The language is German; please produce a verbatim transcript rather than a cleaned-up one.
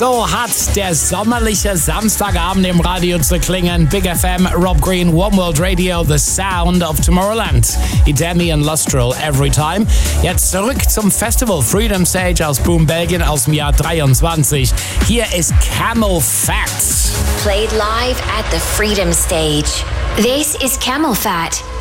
So hat der sommerliche Samstagabend im Radio zu klingen. Big F M, Rob Green, One World Radio, The Sound of Tomorrowland. Idemi und Lustral, Every Time. Jetzt zurück zum Festival Freedom Stage aus Boom, Belgien aus dem Jahr dreiundzwanzig. Hier ist Camel Fat. Played live at the Freedom Stage. This is Camel Fat.